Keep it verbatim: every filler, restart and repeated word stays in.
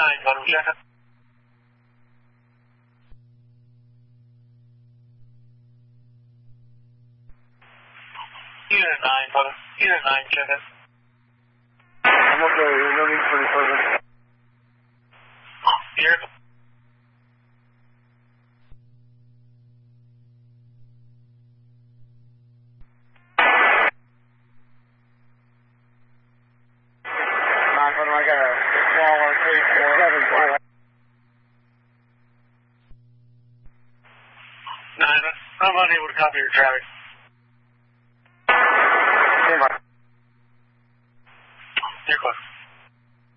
nine, bottom check. Unit nine, bottom. Unit nine, check it. I'm okay, there's no need for any further. Here. Nine, bottom, I got a small arcade four seven four. Nine, I'm unable to copy your traffic.